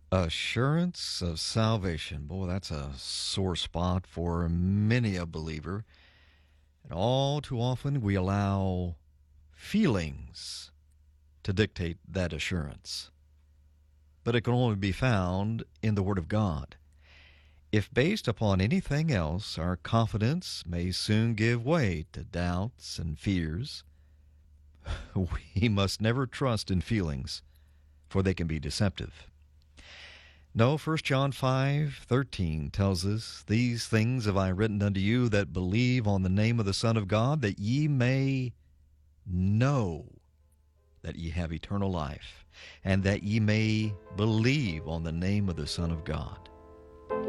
Assurance of salvation. Boy, that's a sore spot for many a believer. And all too often we allow feelings to dictate that assurance. But it can only be found in the Word of God. If based upon anything else, our confidence may soon give way to doubts and fears. We must never trust in feelings, for they can be deceptive. No, 1 John 5:13 tells us, "These things have I written unto you that believe on the name of the Son of God, that ye may know that ye have eternal life, and that ye may believe on the name of the Son of God."